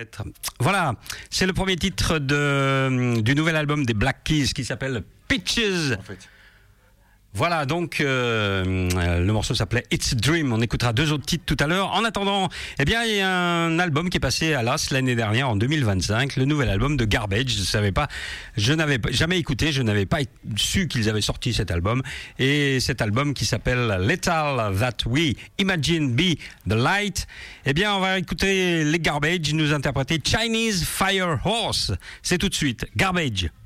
Voilà, c'est le premier titre du nouvel album des Black Keys qui s'appelle Pitches. En fait. Voilà, donc le morceau s'appelait It's a Dream. On écoutera 2 autres titres tout à l'heure. En attendant, eh bien, il y a un album qui est passé à l'As l'année dernière, en 2025, le nouvel album de Garbage. Je n'avais jamais écouté, je n'avais pas su qu'ils avaient sorti cet album. Et cet album qui s'appelle Lethal That We Imagine Be the Light. Eh bien, on va écouter les Garbage nous interpréter Chinese Fire Horse. C'est tout de suite Garbage.